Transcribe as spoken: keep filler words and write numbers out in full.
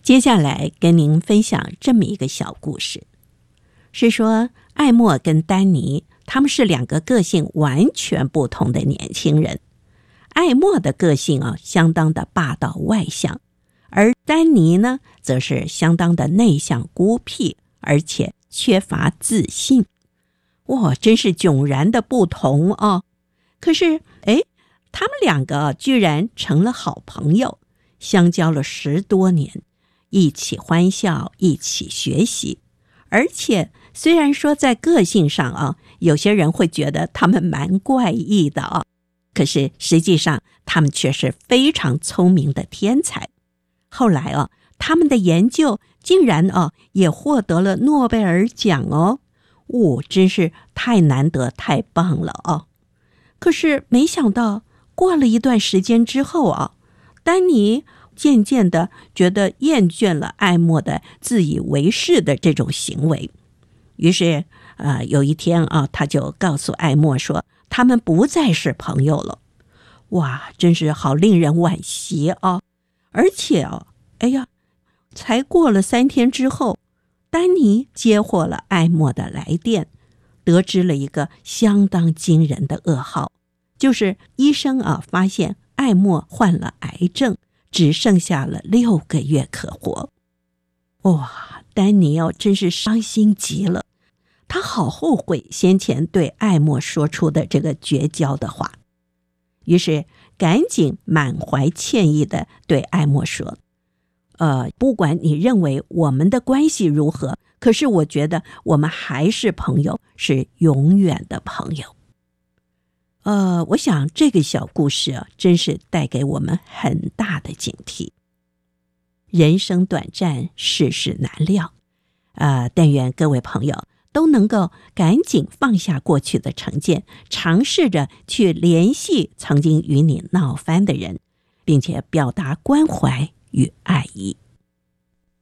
接下来跟您分享这么一个小故事，是说艾默跟丹尼他们是两个个性完全不同的年轻人。艾默的个性啊，相当的霸道外向，而丹尼呢，则是相当的内向孤僻，而且缺乏自信。哇，真是迥然的不同哦。可是，哎，他们两个居然成了好朋友，相交了十多年，一起欢笑，一起学习。而且，虽然说在个性上啊，有些人会觉得他们蛮怪异的啊，可是实际上他们却是非常聪明的天才。后来啊，他们的研究竟然啊也获得了诺贝尔奖哦，哦，真是太难得太棒了哦。可是没想到过了一段时间之后啊，丹尼渐渐的觉得厌倦了艾默的自以为是的这种行为，于是呃有一天啊，他就告诉艾默说他们不再是朋友了。哇，真是好令人惋惜啊。而且啊，哎呀，才过了三天之后，丹尼接获了艾默的来电，得知了一个相当惊人的噩耗，就是医生啊发现艾默患了癌症，只剩下了六个月可活。哇，丹尼哦，真是伤心极了，他好后悔先前对艾默说出的这个绝交的话，于是赶紧满怀歉意地对艾默说，呃，不管你认为我们的关系如何，可是我觉得我们还是朋友，是永远的朋友。呃，我想这个小故事啊，真是带给我们很大的警惕。人生短暂，世事难料，呃，但愿各位朋友都能够赶紧放下过去的成见，尝试着去联系曾经与你闹翻的人，并且表达关怀与爱意。